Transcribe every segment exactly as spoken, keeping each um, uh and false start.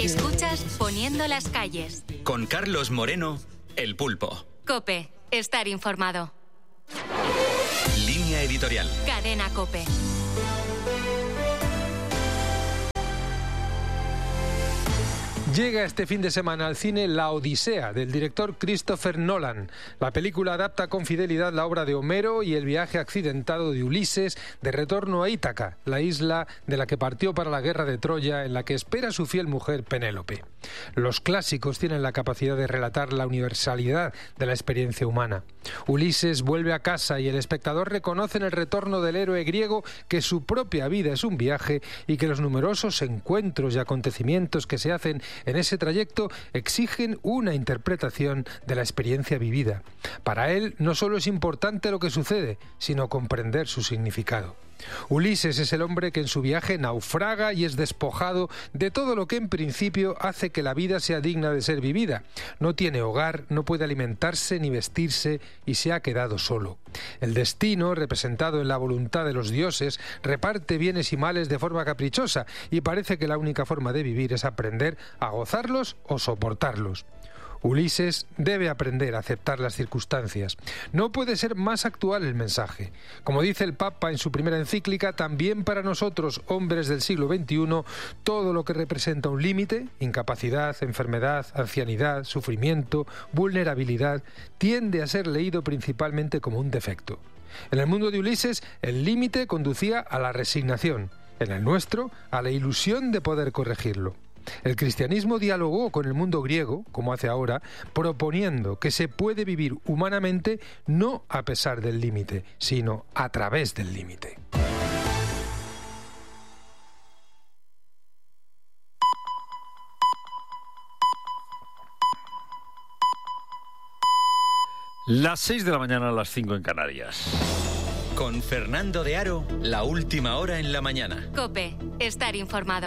Escuchas Poniendo las calles. Con Carlos Moreno, El Pulpo. COPE. Estar informado. Línea editorial. Cadena COPE. Llega este fin de semana al cine La Odisea, del director Christopher Nolan. La película adapta con fidelidad la obra de Homero y el viaje accidentado de Ulises de retorno a Ítaca, la isla de la que partió para la guerra de Troya, en la que espera a su fiel mujer Penélope. Los clásicos tienen la capacidad de relatar la universalidad de la experiencia humana. Ulises vuelve a casa y el espectador reconoce en el retorno del héroe griego que su propia vida es un viaje y que los numerosos encuentros y acontecimientos que se hacen en ese trayecto exigen una interpretación de la experiencia vivida. Para él no solo es importante lo que sucede, sino comprender su significado. Ulises es el hombre que en su viaje naufraga y es despojado de todo lo que en principio hace que la vida sea digna de ser vivida. No tiene hogar, no puede alimentarse ni vestirse y se ha quedado solo. El destino, representado en la voluntad de los dioses, reparte bienes y males de forma caprichosa y parece que la única forma de vivir es aprender a gozarlos o soportarlos. Ulises debe aprender a aceptar las circunstancias. No puede ser más actual el mensaje. Como dice el Papa en su primera encíclica, también para nosotros, hombres del siglo veintiuno, todo lo que representa un límite, incapacidad, enfermedad, ancianidad, sufrimiento, vulnerabilidad, tiende a ser leído principalmente como un defecto. En el mundo de Ulises, el límite conducía a la resignación. En el nuestro, a la ilusión de poder corregirlo. El cristianismo dialogó con el mundo griego, como hace ahora, proponiendo que se puede vivir humanamente no a pesar del límite, sino a través del límite. Las seis de la mañana a las cinco en Canarias. Con Fernando de Aro, la última hora en la mañana. COPE. Estar informado.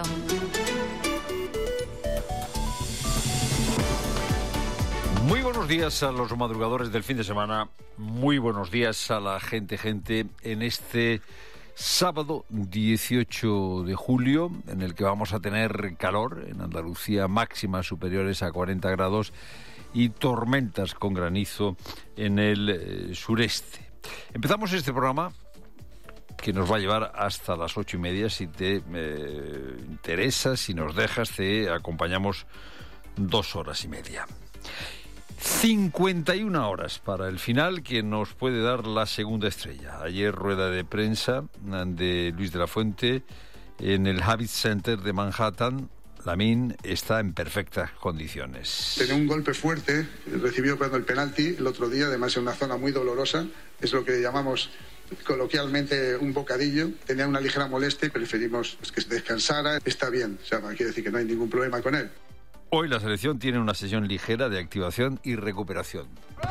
Muy buenos días a los madrugadores del fin de semana, muy buenos días a la gente, gente, en este sábado dieciocho de julio, en el que vamos a tener calor, en Andalucía máximas superiores a cuarenta grados y tormentas con granizo en el eh, sureste. Empezamos este programa que nos va a llevar hasta las ocho y media. Si te eh, interesa, si nos dejas, te acompañamos dos horas y media. cincuenta y una horas para el final, que nos puede dar la segunda estrella. Ayer rueda de prensa de Luis de la Fuente en el Javits Center de Manhattan. Lamine está en perfectas condiciones. Tenía un golpe fuerte, recibió cuando el penalti el otro día, además en una zona muy dolorosa, es lo que llamamos coloquialmente un bocadillo. Tenía una ligera molestia y preferimos que se descansara. Está bien, o sea, quiere decir que no hay ningún problema con él. Hoy la selección tiene una sesión ligera de activación y recuperación.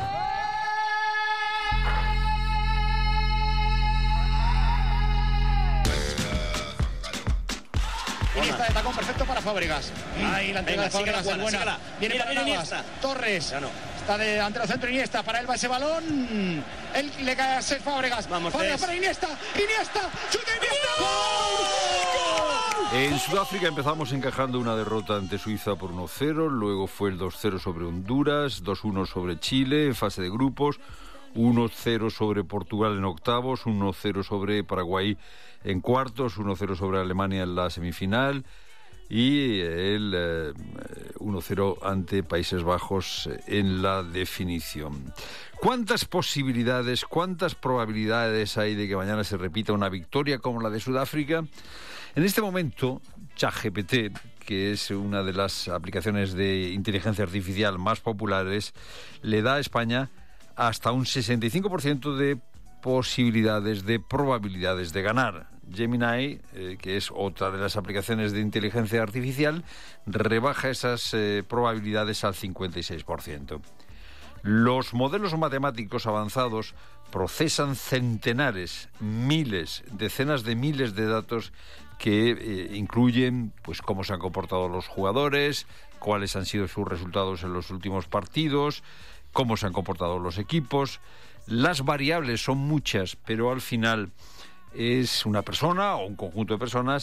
Iniesta de tacón perfecto para Fábregas. Ahí la entrega de Fábregas es buena. Viene para Navas. Torres. Ya no. Está de delantero centro Iniesta. Para él va ese balón. Él le cae a ser Fábregas. Vamos, Fábregas para Iniesta. Iniesta. ¡Chuta Iniesta! ¡Gol! En Sudáfrica empezamos encajando una derrota ante Suiza por uno cero. Luego fue el dos cero sobre Honduras. dos uno sobre Chile en fase de grupos. uno cero sobre Portugal en octavos. uno cero sobre Paraguay en cuartos. uno cero sobre Alemania en la semifinal. Y el eh, uno cero ante Países Bajos en la definición. ¿Cuántas posibilidades, cuántas probabilidades hay de que mañana se repita una victoria como la de Sudáfrica? En este momento, ChatGPT, que es una de las aplicaciones de inteligencia artificial más populares, le da a España hasta un sesenta y cinco por ciento de posibilidades, de probabilidades de ganar. Gemini, eh, que es otra de las aplicaciones de inteligencia artificial, rebaja esas eh, probabilidades al cincuenta y seis por ciento. Los modelos matemáticos avanzados procesan centenares, miles, decenas de miles de datos que eh, incluyen pues cómo se han comportado los jugadores, cuáles han sido sus resultados en los últimos partidos, cómo se han comportado los equipos. Las variables son muchas, pero al final es una persona o un conjunto de personas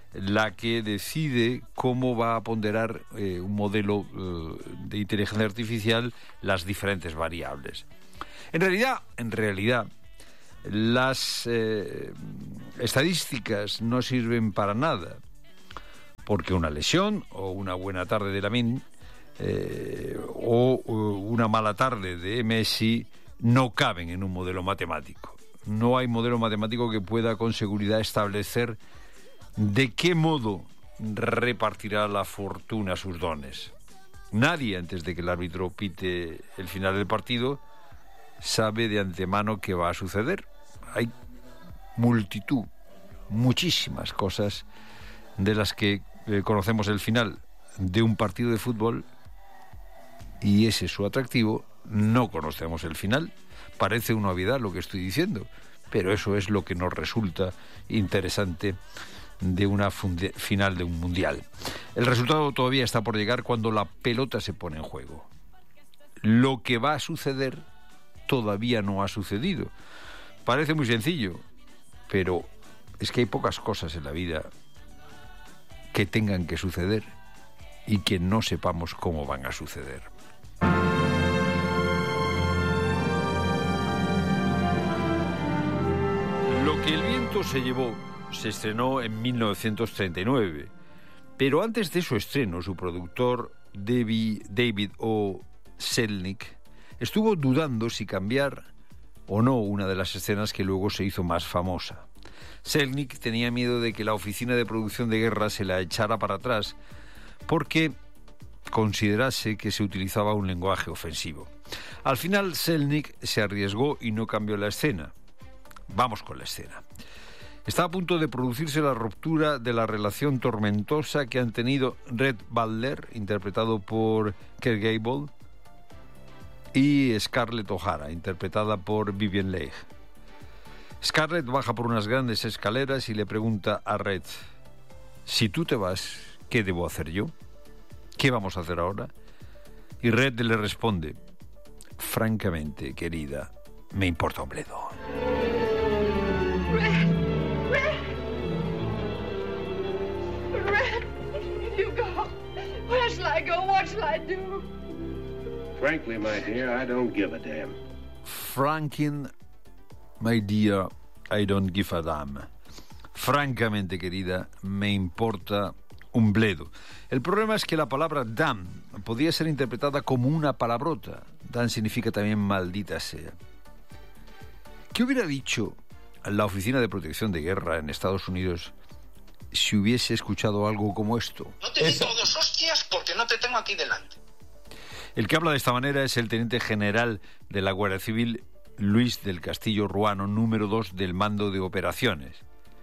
la que decide cómo va a ponderar eh, un modelo eh, de inteligencia artificial las diferentes variables. En realidad, en realidad, las eh, estadísticas no sirven para nada, porque una lesión o una buena tarde de Lamine eh, o una mala tarde de Messi no caben en un modelo matemático. No hay modelo matemático que pueda con seguridad establecer de qué modo repartirá la fortuna sus dones. Nadie, antes de que el árbitro pite el final del partido, sabe de antemano qué va a suceder. Hay multitud, muchísimas cosas de las que eh, conocemos el final de un partido de fútbol, y ese es su atractivo. No conocemos el final. Parece una obviedad lo que estoy diciendo, pero eso es lo que nos resulta interesante de una funde- final de un mundial. El resultado todavía está por llegar cuando la pelota se pone en juego. Lo que va a suceder todavía no ha sucedido. Parece muy sencillo, pero es que hay pocas cosas en la vida que tengan que suceder y que no sepamos cómo van a suceder. Lo que el viento se llevó se estrenó en mil novecientos treinta y nueve, pero antes de su estreno, su productor David, David O. Selznick estuvo dudando si cambiar o no una de las escenas que luego se hizo más famosa. Selznick tenía miedo de que la oficina de producción de guerra se la echara para atrás porque considerase que se utilizaba un lenguaje ofensivo. Al final, Selznick se arriesgó y no cambió la escena. Vamos con la escena. Está a punto de producirse la ruptura de la relación tormentosa que han tenido Red Butler, interpretado por Clark Gable, y Scarlett O'Hara, interpretada por Vivien Leigh. Scarlett baja por unas grandes escaleras y le pregunta a Red: si tú te vas, ¿qué debo hacer yo? ¿Qué vamos a hacer ahora? Y Red le responde: francamente, querida, me importa un bledo. Red, Red, Red, you go. Where shall I go? What shall I do? Frankly, my dear, I don't give a damn. Franklin, my dear, I don't give a damn. Francamente, querida, me importa un bledo. El problema es que la palabra damn podía ser interpretada como una palabrota. Damn significa también maldita sea. ¿Qué hubiera dicho la Oficina de Protección de Guerra en Estados Unidos si hubiese escuchado algo como esto? No te digo dos hostias porque no te tengo aquí delante. El que habla de esta manera es el teniente general de la Guardia Civil, Luis del Castillo Ruano, número dos del mando de operaciones.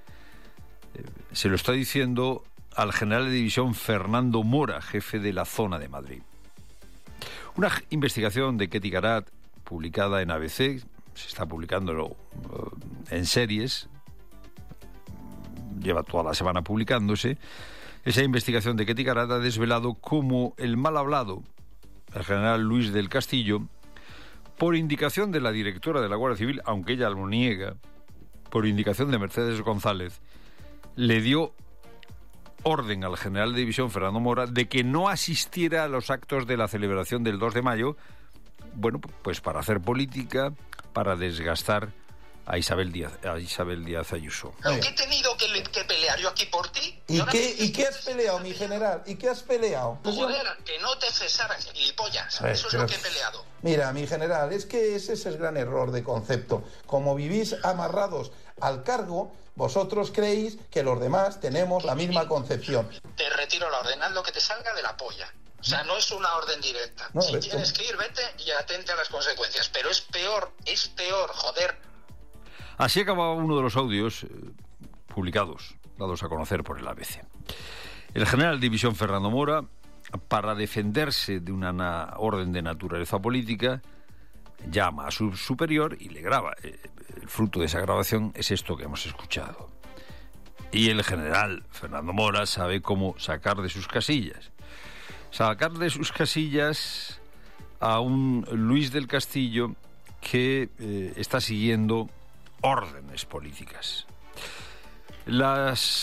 Se lo está diciendo al general de división Fernando Mora, jefe de la zona de Madrid. Una investigación de Ketty Garat, publicada en A B C, se está publicando en series, lleva toda la semana publicándose. Esa investigación de Ketty Garat ha desvelado cómo el mal hablado, el general Luis del Castillo, por indicación de la directora de la Guardia Civil, aunque ella lo niega, por indicación de Mercedes González, le dio orden al general de división Fernando Mora de que no asistiera a los actos de la celebración del dos de mayo, bueno, pues para hacer política, para desgastar a Isabel Díaz, a Isabel Díaz Ayuso. Lo que he tenido que, que pelear yo aquí por ti. ¿Y qué, ¿Y qué has peleado, mi general? ¿Y qué has peleado? Pues joder, que no te cesaran, gilipollas. Ver, Eso es lo que he peleado. Mira, mi general, es que ese es el gran error de concepto. Como vivís amarrados al cargo, vosotros creéis que los demás tenemos la misma concepción. Te retiro la orden, haz lo que te salga de la polla. O sea, no es una orden directa. No, si esto... tienes que ir, vete y atente a las consecuencias. Pero es peor, es peor, joder. Así acababa uno de los audios eh, publicados, dados a conocer por el A B C. El general de división Fernando Mora, para defenderse de una na- orden de naturaleza política, llama a su superior y le graba. Eh, el fruto de esa grabación es esto que hemos escuchado. Y el general Fernando Mora sabe cómo sacar de sus casillas. Sacar de sus casillas a un Luis del Castillo que eh, está siguiendo órdenes políticas. Las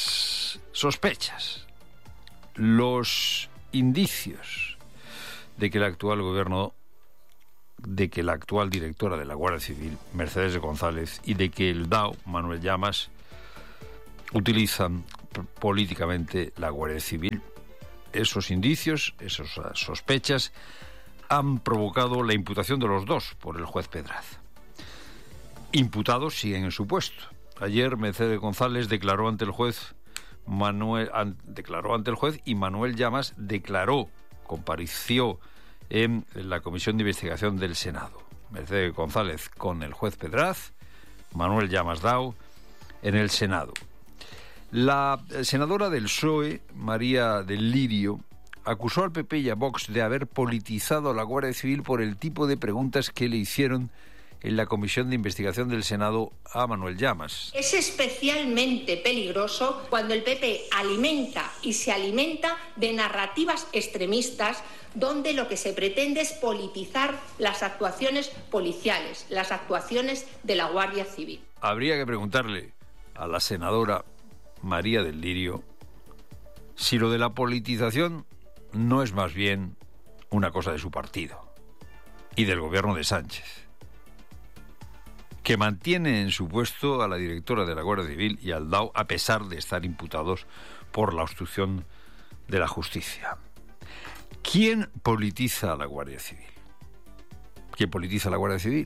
las sospechas, los indicios de que el actual gobierno, de que la actual directora de la Guardia Civil, Mercedes González, y de que el D A O, Manuel Llamas, utilizan políticamente la Guardia Civil. Esos indicios, esas sospechas, han provocado la imputación de los dos por el juez Pedraz. Imputados siguen en su puesto. Ayer Mercedes González declaró ante el juez Manuel an, declaró ante el juez y Manuel Llamas declaró, compareció en la Comisión de Investigación del Senado. Mercedes González con el juez Pedraz, Manuel Llamas D A O en el Senado. La senadora del P S O E, María del Lirio, acusó al P P y a Vox de haber politizado a la Guardia Civil por el tipo de preguntas que le hicieron en la Comisión de Investigación del Senado a Manuel Llamas. Es especialmente peligroso cuando el P P alimenta y se alimenta de narrativas extremistas donde lo que se pretende es politizar las actuaciones policiales, las actuaciones de la Guardia Civil. Habría que preguntarle a la senadora María del Lirio si lo de la politización no es más bien una cosa de su partido y del gobierno de Sánchez, que mantiene en su puesto a la directora de la Guardia Civil y al D A O a pesar de estar imputados por la obstrucción de la justicia. ¿Quién politiza a la Guardia Civil? ¿Quién politiza a la Guardia Civil?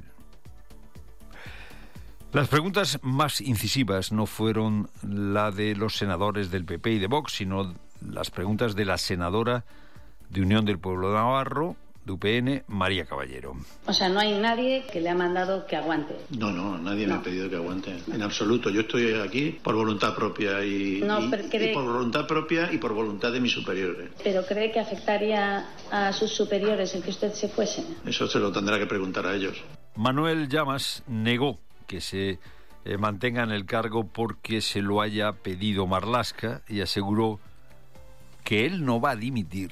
Las preguntas más incisivas no fueron la de los senadores del P P y de Vox, sino las preguntas de la senadora de Unión del Pueblo de Navarro, de U P N, María Caballero. O sea, no hay nadie que le ha mandado que aguante. No, no, nadie no. me ha pedido que aguante. En absoluto. Yo estoy aquí por voluntad propia y, no, y, cree... y por voluntad propia y por voluntad de mis superiores. ¿Pero cree que afectaría a sus superiores el que usted se fuese? Eso se lo tendrá que preguntar a ellos. Manuel Llamas negó que se eh, mantenga en el cargo porque se lo haya pedido Marlaska y aseguró que él no va a dimitir,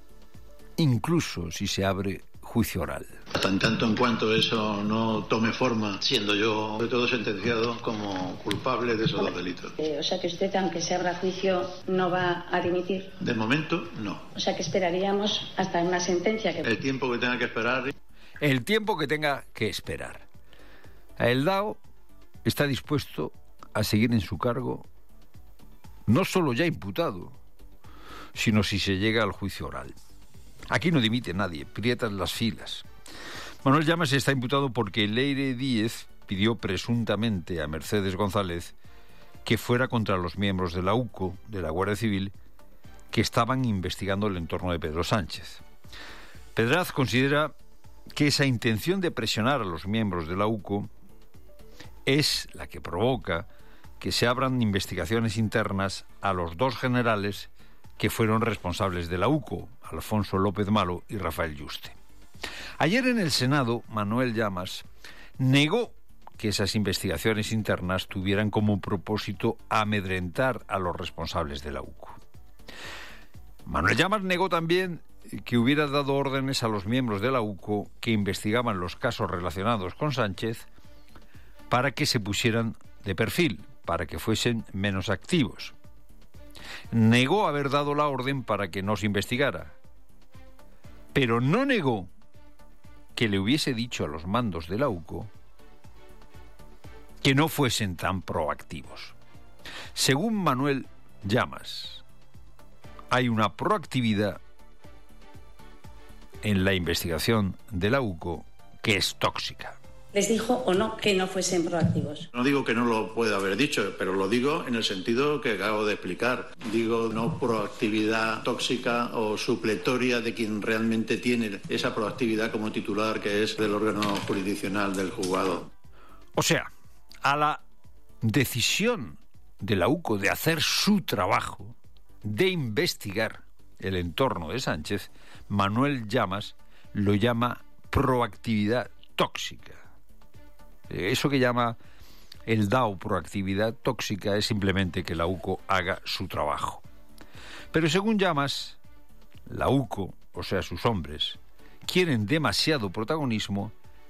incluso si se abre juicio oral. En tanto en cuanto eso no tome forma, siendo yo de todo sentenciado como culpable de esos dos delitos. Eh, o sea que usted, aunque se abra juicio, no va a dimitir. De momento, no. O sea que esperaríamos hasta una sentencia que... El tiempo que tenga que esperar. El tiempo que tenga que esperar. El D A O está dispuesto a seguir en su cargo, no solo ya imputado, sino si se llega al juicio oral. Aquí no dimite nadie, prietan las filas. Manuel Llamas está imputado porque Leire Díez pidió presuntamente a Mercedes González que fuera contra los miembros de la U C O, de la Guardia Civil, que estaban investigando el entorno de Pedro Sánchez. Pedraz considera que esa intención de presionar a los miembros de la U C O es la que provoca que se abran investigaciones internas a los dos generales que fueron responsables de la U C O, Alfonso López Malo y Rafael Yuste. Ayer en el Senado, Manuel Llamas negó que esas investigaciones internas tuvieran como propósito amedrentar a los responsables de la U C O. Manuel Llamas negó también que hubiera dado órdenes a los miembros de la U C O que investigaban los casos relacionados con Sánchez para que se pusieran de perfil, para que fuesen menos activos. Negó haber dado la orden para que no se investigara, pero no negó que le hubiese dicho a los mandos de la U C O que no fuesen tan proactivos. Según Manuel Llamas, hay una proactividad en la investigación de la U C O que es tóxica. ¿Les dijo o no que no fuesen proactivos? No digo que no lo pueda haber dicho, pero lo digo en el sentido que acabo de explicar. Digo no proactividad tóxica o supletoria de quien realmente tiene esa proactividad como titular, que es del órgano jurisdiccional del juzgado. O sea, a la decisión de la U C O de hacer su trabajo, de investigar el entorno de Sánchez, Manuel Llamas lo llama proactividad tóxica. Eso que llama el D A O proactividad tóxica es simplemente que la U C O haga su trabajo. Pero según Llamas, la U C O, o sea sus hombres, quieren demasiado protagonismo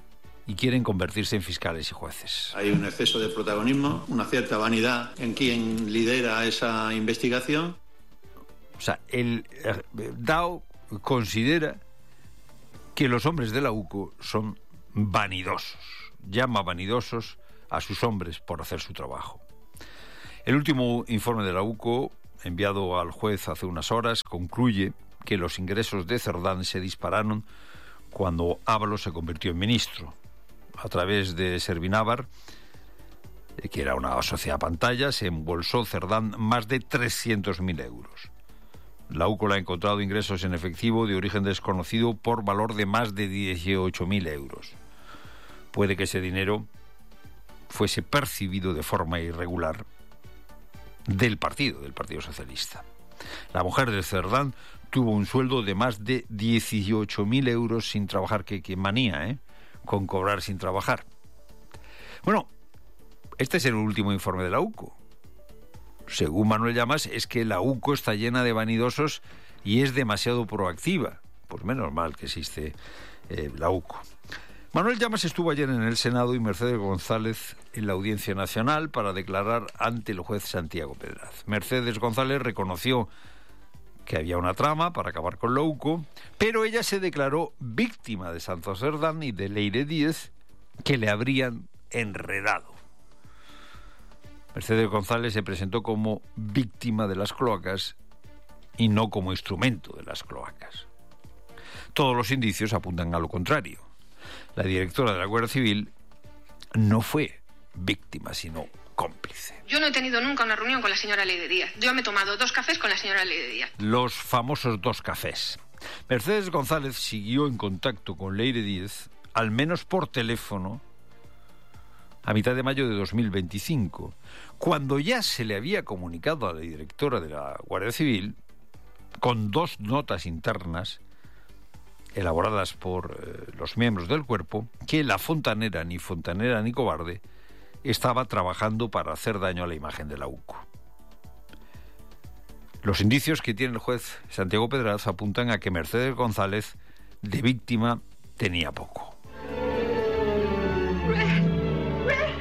y quieren convertirse en fiscales y jueces. Hay un exceso de protagonismo, una cierta vanidad en quien lidera esa investigación. O sea, el D A O considera que los hombres de la U C O son vanidosos. Llama vanidosos a sus hombres por hacer su trabajo. El último informe de la U C O, enviado al juez hace unas horas, concluye que los ingresos de Cerdán se dispararon cuando Ábalos se convirtió en ministro. A través de Servinávar, que era una sociedad pantalla, se embolsó Cerdán más de trescientos mil euros. La U C O le ha encontrado ingresos en efectivo de origen desconocido por valor de más de dieciocho mil euros. Puede que ese dinero fuese percibido de forma irregular del partido, del Partido Socialista. La mujer de Cerdán tuvo un sueldo de más de dieciocho mil euros sin trabajar, que, que manía, ¿eh? Con cobrar sin trabajar. Bueno, este es el último informe de la U C O. Según Manuel Llamas, es que la U C O está llena de vanidosos y es demasiado proactiva. Pues menos mal que existe eh, la U C O. Manuel Llamas estuvo ayer en el Senado y Mercedes González en la Audiencia Nacional para declarar ante el juez Santiago Pedraz. Mercedes González reconoció que había una trama para acabar con la U C O, pero ella se declaró víctima de Santos Cerdán y de Leire Díez, que le habrían enredado. Mercedes González se presentó como víctima de las cloacas y no como instrumento de las cloacas. Todos los indicios apuntan a lo contrario. La directora de la Guardia Civil no fue víctima, sino cómplice. Yo no he tenido nunca una reunión con la señora Leire Díaz. Yo me he tomado dos cafés con la señora Leire Díaz. Los famosos dos cafés. Mercedes González siguió en contacto con Leire Díaz, al menos por teléfono, a mitad de mayo de dos mil veinticinco, cuando ya se le había comunicado a la directora de la Guardia Civil, con dos notas internas elaboradas por eh, los miembros del cuerpo, que la fontanera, ni fontanera ni cobarde, estaba trabajando para hacer daño a la imagen de la U C O. Los indicios que tiene el juez Santiago Pedraz apuntan a que Mercedes González, de víctima, tenía poco. Red, Red,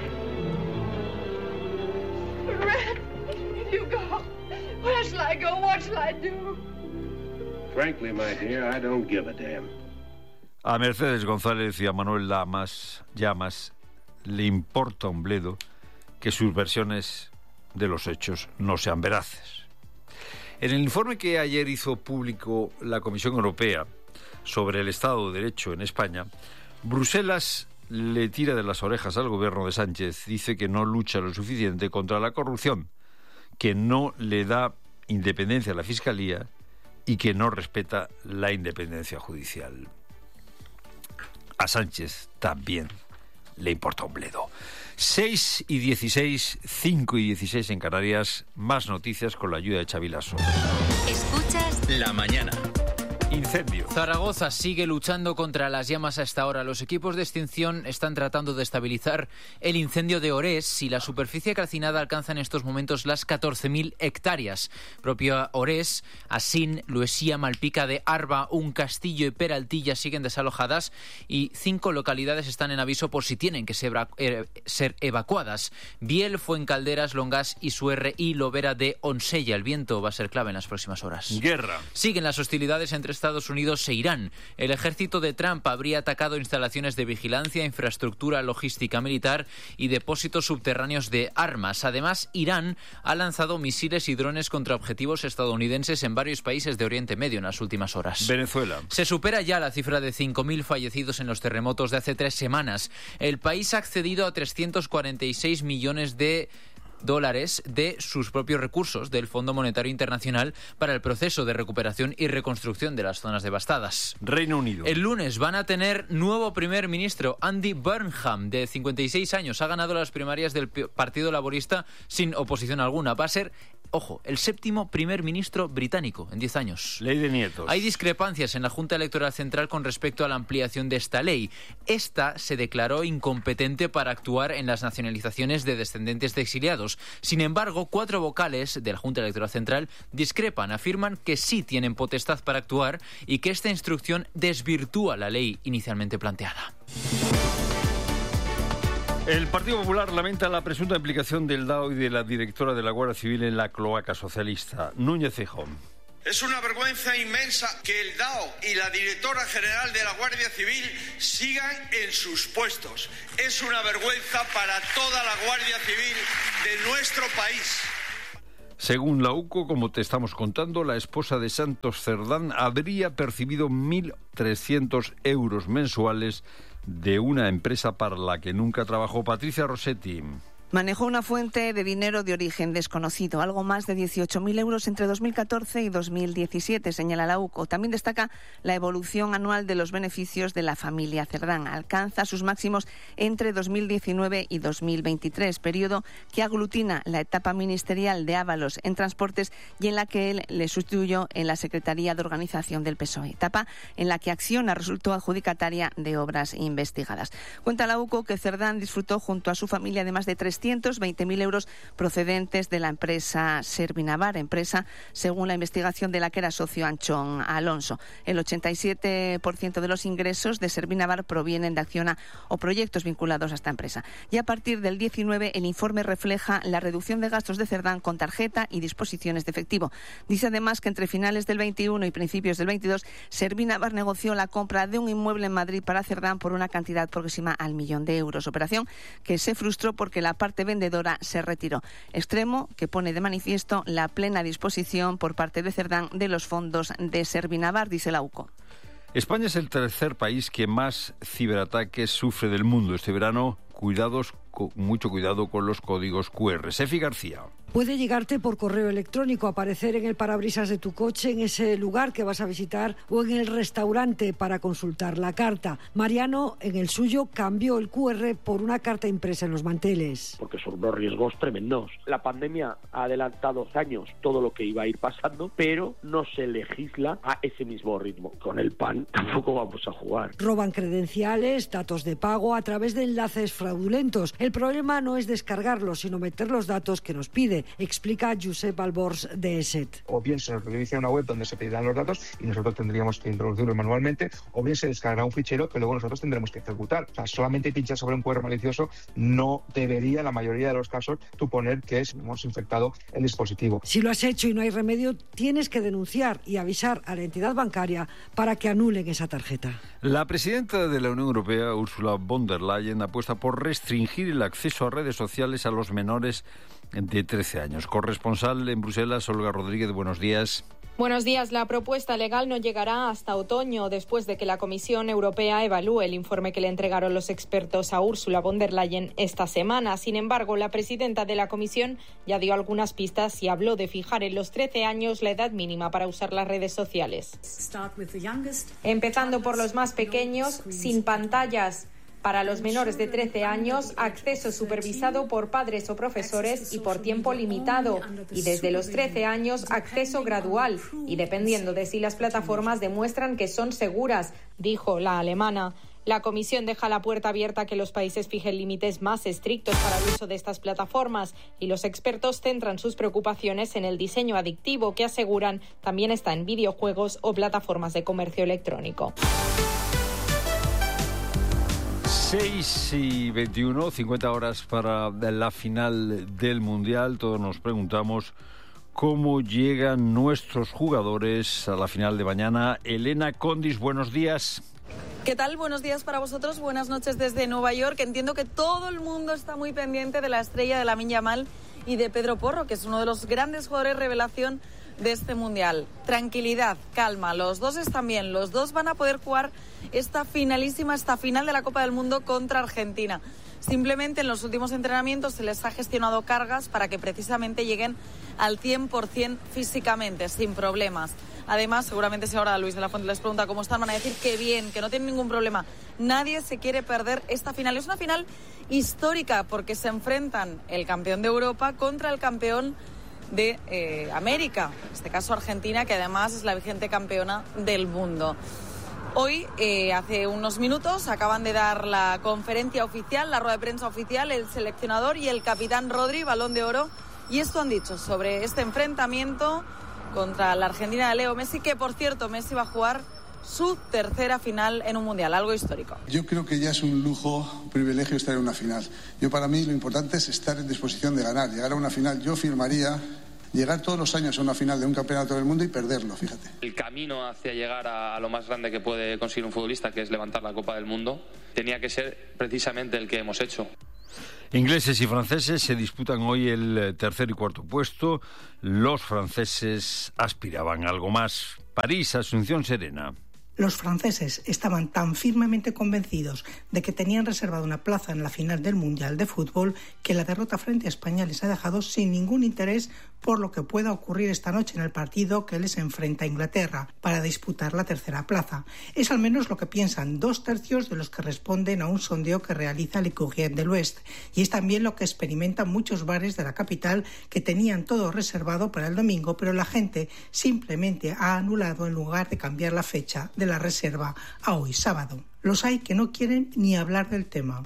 Red, you go. Where shall I go? What shall I do? Frankly, my dear, I don't give a damn. A Mercedes González y a Manuel Llamas, Llamas le importa un bledo que sus versiones de los hechos no sean veraces. En el informe que ayer hizo público la Comisión Europea sobre el Estado de Derecho en España, Bruselas le tira de las orejas al gobierno de Sánchez, dice que no lucha lo suficiente contra la corrupción, que no le da independencia a la Fiscalía y que no respeta la independencia judicial. A Sánchez también le importa un bledo. seis y dieciséis, cinco y dieciséis en Canarias. Más noticias con la ayuda de Xavi Lasso. Escuchas La Mañana. Incendio. Zaragoza sigue luchando contra las llamas a esta hora. Los equipos de extinción están tratando de estabilizar el incendio de Orés y la superficie calcinada alcanza en estos momentos las catorce mil hectáreas. Propio Orés, Asín, Luesía, Malpica de Arba, Un Castillo y Peraltilla siguen desalojadas y cinco localidades están en aviso por si tienen que ser, eh, ser evacuadas. Biel, Fuencalderas, Longas, Isuerre y Lobera de Onsella. El viento va a ser clave en las próximas horas. Guerra. Siguen las hostilidades entre Estados Unidos e Irán. El ejército de Trump habría atacado instalaciones de vigilancia, infraestructura logística militar y depósitos subterráneos de armas. Además, Irán ha lanzado misiles y drones contra objetivos estadounidenses en varios países de Oriente Medio en las últimas horas. Venezuela. Se supera ya la cifra de cinco mil fallecidos en los terremotos de hace tres semanas. El país ha accedido a trescientos cuarenta y seis millones de dólares de sus propios recursos del Fondo Monetario Internacional para el proceso de recuperación y reconstrucción de las zonas devastadas. Reino Unido. El lunes van a tener nuevo primer ministro. Andy Burnham, de cincuenta y seis años, ha ganado las primarias del Partido Laborista sin oposición alguna. Va a ser, ojo, el séptimo primer ministro británico en diez años. Ley de nietos. Hay discrepancias en la Junta Electoral Central con respecto a la ampliación de esta ley. Esta se declaró incompetente para actuar en las nacionalizaciones de descendientes de exiliados. Sin embargo, cuatro vocales de la Junta Electoral Central discrepan, afirman que sí tienen potestad para actuar y que esta instrucción desvirtúa la ley inicialmente planteada. El Partido Popular lamenta la presunta implicación del D A O y de la directora de la Guardia Civil en la cloaca socialista. Núñez Feijóo. Es una vergüenza inmensa que el D A O y la directora general de la Guardia Civil sigan en sus puestos. Es una vergüenza para toda la Guardia Civil de nuestro país. Según la U C O, como te estamos contando, la esposa de Santos Cerdán habría percibido mil trescientos euros mensuales de una empresa para la que nunca trabajó. Patricia Rossetti. Manejó una fuente de dinero de origen desconocido, algo más de dieciocho mil euros entre dos mil catorce y dos mil diecisiete, señala la U C O. También destaca la evolución anual de los beneficios de la familia Cerdán. Alcanza sus máximos entre dos mil diecinueve y dos mil veintitrés, periodo que aglutina la etapa ministerial de Ábalos en Transportes y en la que él le sustituyó en la Secretaría de Organización del P S O E. Etapa en la que Acciona resultó adjudicataria de obras investigadas. Cuenta la U C O que Cerdán disfrutó junto a su familia de más de trescientos veinte mil euros procedentes de la empresa Servinavar, empresa según la investigación de la que era socio Anchón Alonso. El ochenta y siete por ciento de los ingresos de Servinavar provienen de Acciona o proyectos vinculados a esta empresa. Y a partir del diecinueve el informe refleja la reducción de gastos de Cerdán con tarjeta y disposiciones de efectivo. Dice además que entre finales del veintiuno y principios del veintidós Servinavar negoció la compra de un inmueble en Madrid para Cerdán por una cantidad próxima al millón de euros. Operación que se frustró porque la parte vendedora se retiró. Extremo que pone de manifiesto la plena disposición por parte de Cerdán de los fondos de Servinavar, dice la U C O. España es el tercer país que más ciberataques sufre del mundo. Este verano, cuidados, mucho cuidado con los códigos cu erre. Sefi García. Puede llegarte por correo electrónico, aparecer en el parabrisas de tu coche, en ese lugar que vas a visitar o en el restaurante para consultar la carta. Mariano, en el suyo, cambió el cu erre por una carta impresa en los manteles. Porque son unos riesgos tremendos. La pandemia ha adelantado años todo lo que iba a ir pasando, pero no se legisla a ese mismo ritmo. Con el P A N tampoco vamos a jugar. Roban credenciales, datos de pago a través de enlaces fraudulentos. El problema no es descargarlos, sino meter los datos que nos pide, explica Josep Albors de ESET. O bien se nos redirige a una web donde se pedirán los datos y nosotros tendríamos que introducirlos manualmente, o bien se descargará un fichero que luego nosotros tendremos que ejecutar. O sea, solamente pinchar sobre un cu erre malicioso no debería, en la mayoría de los casos, suponer que hemos infectado el dispositivo. Si lo has hecho y no hay remedio, tienes que denunciar y avisar a la entidad bancaria para que anulen esa tarjeta. La presidenta de la Unión Europea, Ursula von der Leyen, apuesta por restringir el acceso a redes sociales a los menores de trece años. Corresponsal en Bruselas, Olga Rodríguez, buenos días. Buenos días. La propuesta legal no llegará hasta otoño, después de que la Comisión Europea evalúe el informe que le entregaron los expertos a Ursula von der Leyen esta semana. Sin embargo, la presidenta de la Comisión ya dio algunas pistas y habló de fijar en los trece años la edad mínima para usar las redes sociales. Empezando por los más pequeños, sin pantallas. Para los menores de trece años, acceso supervisado por padres o profesores y por tiempo limitado. Y desde los trece años, acceso gradual y dependiendo de si las plataformas demuestran que son seguras, dijo la alemana. La Comisión deja la puerta abierta a que los países fijen límites más estrictos para el uso de estas plataformas y los expertos centran sus preocupaciones en el diseño adictivo que aseguran también está en videojuegos o plataformas de comercio electrónico. seis y veintiuno, cincuenta horas para la final del Mundial. Todos nos preguntamos cómo llegan nuestros jugadores a la final de mañana. Elena Condis, buenos días. ¿Qué tal? Buenos días para vosotros, buenas noches desde Nueva York. Entiendo que todo el mundo está muy pendiente de la estrella de Lamine Yamal y de Pedro Porro, que es uno de los grandes jugadores revelación de este Mundial. Tranquilidad, calma, los dos están bien, los dos van a poder jugar esta finalísima, esta final de la Copa del Mundo contra Argentina. Simplemente en los últimos entrenamientos se les ha gestionado cargas para que precisamente lleguen al cien por ciento físicamente, sin problemas. Además, seguramente si ahora Luis de la Fuente les pregunta cómo están, van a decir que bien, que no tienen ningún problema. Nadie se quiere perder esta final. Es una final histórica porque se enfrentan el campeón de Europa contra el campeón de eh, América, en este caso Argentina, que además es la vigente campeona del mundo. Hoy, eh, hace unos minutos, acaban de dar la conferencia oficial, la rueda de prensa oficial, el seleccionador y el capitán Rodri, Balón de Oro, y esto han dicho sobre este enfrentamiento contra la Argentina de Leo Messi, que por cierto Messi va a jugar su tercera final en un mundial, algo histórico. Yo creo que ya es un lujo, un privilegio estar en una final. Yo, para mí, lo importante es estar en disposición de ganar, llegar a una final. Yo firmaría llegar todos los años a una final de un campeonato del mundo y perderlo, fíjate. El camino hacia llegar a, a lo más grande que puede conseguir un futbolista, que es levantar la Copa del Mundo, tenía que ser precisamente el que hemos hecho. Ingleses y franceses se disputan hoy el tercer y cuarto puesto. Los franceses aspiraban a algo más. París, Asunción Serena. Los franceses estaban tan firmemente convencidos de que tenían reservada una plaza en la final del Mundial de Fútbol que la derrota frente a España les ha dejado sin ningún interés por lo que pueda ocurrir esta noche en el partido que les enfrenta a Inglaterra para disputar la tercera plaza. Es al menos lo que piensan dos tercios de los que responden a un sondeo que realiza Le Courrier de l'Ouest, y es también lo que experimentan muchos bares de la capital que tenían todo reservado para el domingo, pero la gente simplemente ha anulado en lugar de cambiar la fecha de la reserva a hoy sábado. Los hay que no quieren ni hablar del tema.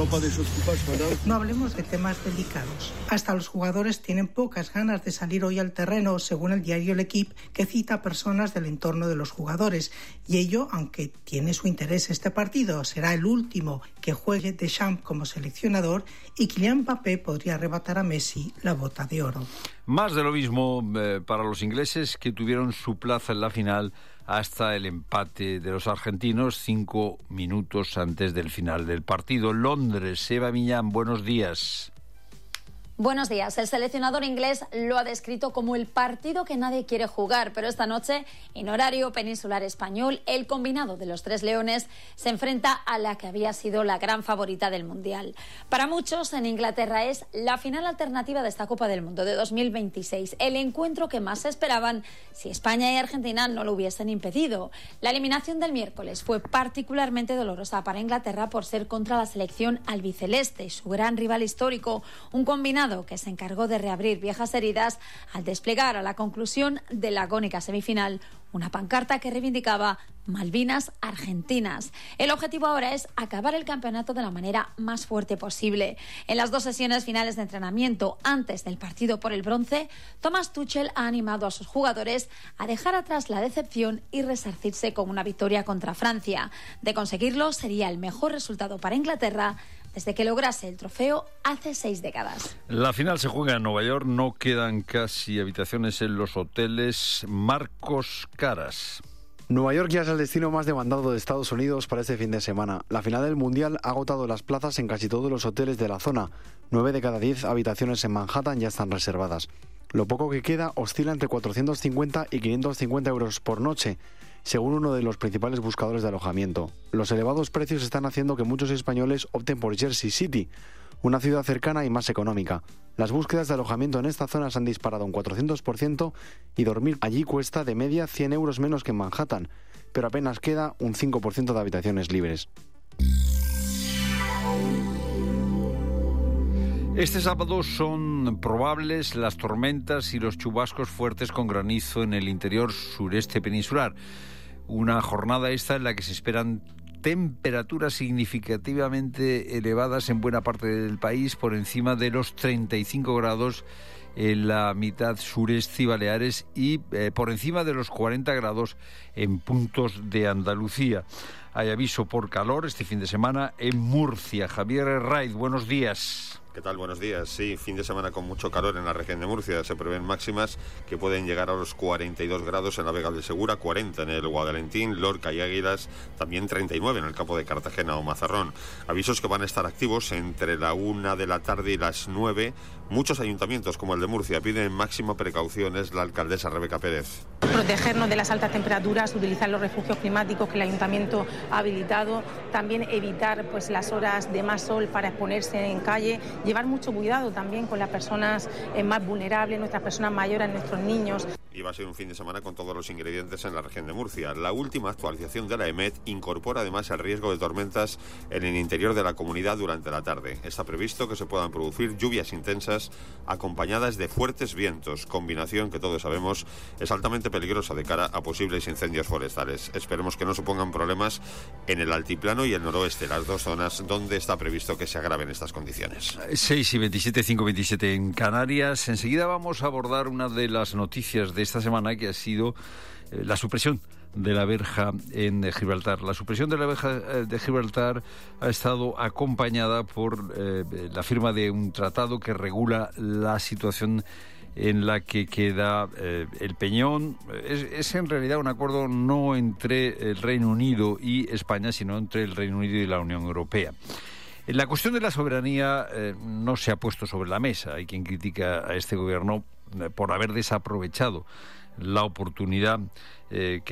No hablemos de temas delicados. Hasta los jugadores tienen pocas ganas de salir hoy al terreno, según el diario L'Equipe, que cita a personas del entorno de los jugadores. Y ello, aunque tiene su interés este partido, será el último que juegue Deschamps como seleccionador y Kylian Mbappé podría arrebatar a Messi la bota de oro. Más de lo mismo eh, para los ingleses, que tuvieron su plaza en la final hasta el empate de los argentinos cinco minutos antes del final del partido. Londres, Eva Millán, buenos días. Buenos días. El seleccionador inglés lo ha descrito como el partido que nadie quiere jugar, pero esta noche, en horario peninsular español, el combinado de los tres leones se enfrenta a la que había sido la gran favorita del Mundial. Para muchos, en Inglaterra es la final alternativa de esta Copa del Mundo de dos mil veintiséis, el encuentro que más esperaban si España y Argentina no lo hubiesen impedido. La eliminación del miércoles fue particularmente dolorosa para Inglaterra por ser contra la selección albiceleste, su gran rival histórico, un combinado que se encargó de reabrir viejas heridas al desplegar a la conclusión de la agónica semifinal una pancarta que reivindicaba Malvinas argentinas. El objetivo ahora es acabar el campeonato de la manera más fuerte posible. En las dos sesiones finales de entrenamiento antes del partido por el bronce, Thomas Tuchel ha animado a sus jugadores a dejar atrás la decepción y resarcirse con una victoria contra Francia. De conseguirlo, sería el mejor resultado para Inglaterra desde que lograse el trofeo hace seis décadas. La final se juega en Nueva York, no quedan casi habitaciones en los hoteles. Marcos Caras. Nueva York ya es el destino más demandado de Estados Unidos para este fin de semana. La final del Mundial ha agotado las plazas en casi todos los hoteles de la zona. Nueve de cada diez habitaciones en Manhattan ya están reservadas. Lo poco que queda oscila entre cuatrocientos cincuenta y quinientos cincuenta euros por noche, según uno de los principales buscadores de alojamiento. Los elevados precios están haciendo que muchos españoles opten por Jersey City, una ciudad cercana y más económica. Las búsquedas de alojamiento en esta zona se han disparado un cuatrocientos por ciento y dormir allí cuesta de media cien euros menos que en Manhattan, pero apenas queda un cinco por ciento de habitaciones libres. Este sábado son probables las tormentas y los chubascos fuertes con granizo en el interior sureste peninsular. Una jornada esta en la que se esperan temperaturas significativamente elevadas en buena parte del país, por encima de los treinta y cinco grados en la mitad sureste y Baleares y eh, por encima de los cuarenta grados en puntos de Andalucía. Hay aviso por calor este fin de semana en Murcia. Javier Herraiz, buenos días. ¿Qué tal? Buenos días. Sí, fin de semana con mucho calor en la región de Murcia. Se prevén máximas que pueden llegar a los cuarenta y dos grados en la Vega del Segura, cuarenta en el Guadalentín, Lorca y Águilas, también treinta y nueve en el campo de Cartagena o Mazarrón. Avisos que van a estar activos entre la una de la tarde y las nueve. Muchos ayuntamientos, como el de Murcia, piden máxima precaución. Es la alcaldesa Rebeca Pérez. Protegernos de las altas temperaturas, utilizar los refugios climáticos que el ayuntamiento ha habilitado, también evitar pues las horas de más sol para exponerse en calle, llevar mucho cuidado también con las personas eh, más vulnerables, nuestras personas mayores, nuestros niños. Y va a ser un fin de semana con todos los ingredientes en la región de Murcia. La última actualización de la EMET incorpora además el riesgo de tormentas en el interior de la comunidad durante la tarde. Está previsto que se puedan producir lluvias intensas acompañadas de fuertes vientos, combinación que todos sabemos es altamente peligrosa de cara a posibles incendios forestales. Esperemos que no supongan problemas en el altiplano y el noroeste, las dos zonas donde está previsto que se agraven estas condiciones. seis y veintisiete, cinco y veintisiete en Canarias. Enseguida vamos a abordar una de las noticias de esta semana, que ha sido eh, la supresión de la verja en Gibraltar. La supresión de la verja de Gibraltar ha estado acompañada por eh, la firma de un tratado que regula la situación en la que queda eh, el Peñón. Es, es en realidad un acuerdo no entre el Reino Unido y España, sino entre el Reino Unido y la Unión Europea. La cuestión de la soberanía eh, no se ha puesto sobre la mesa. Hay quien critica a este gobierno eh, por haber desaprovechado la oportunidad eh, que